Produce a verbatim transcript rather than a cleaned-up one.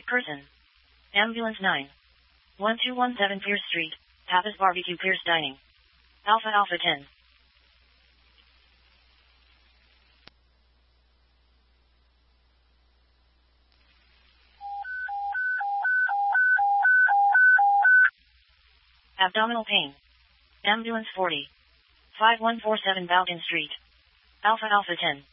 Person. Ambulance nine. one two one seven Pierce Street, Pappas Barbecue Pierce Dining. Alpha Alpha ten. Abdominal pain. Ambulance forty. five one four seven Balkan Street. Alpha Alpha ten.